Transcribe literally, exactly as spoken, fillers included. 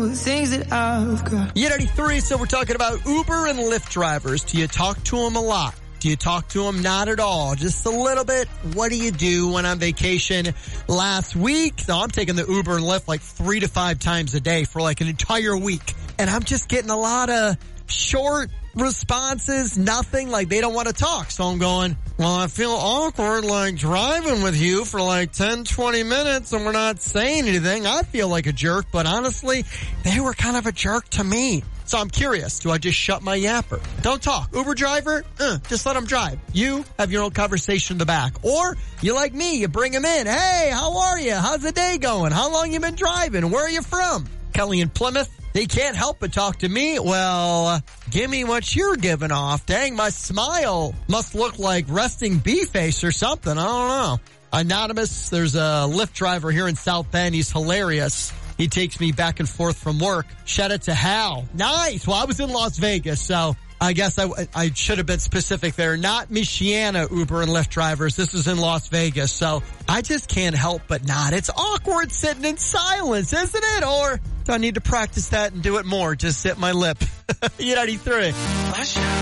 Things that I've got. Yet eighty-three, so we're talking about Uber and Lyft drivers. Do you talk to them a lot? Do you talk to them? Not at all. Just a little bit. What do you do when on vacation? Last week, so I'm taking the Uber and Lyft like three to five times a day for like an entire week. And I'm just getting a lot of short responses, nothing, like they don't want to talk. So I'm going, well, I feel awkward like driving with you for like ten, twenty minutes and we're not saying anything. I feel like a jerk, but honestly, they were kind of a jerk to me. So I'm curious, do I just shut my yapper? Don't talk. Uber driver, uh, just let them drive. You have your own conversation in the back. Or you like me, you bring them in. Hey, how are you? How's the day going? How long you been driving? Where are you from? Kelly in Plymouth. They can't help but talk to me. Well, give me what you're giving off. Dang, my smile must look like resting bee face or something. I don't know. Anonymous, there's a Lyft driver here in South Bend. He's hilarious. He takes me back and forth from work. Shout out to Hal. Nice. Well, I was in Las Vegas, so I guess I, I should have been specific there. Not Michiana Uber and Lyft drivers. This is in Las Vegas, so I just can't help but nod. It's awkward sitting in silence, isn't it? Or do I need to practice that and do it more? Just sit my lip. E ninety-three.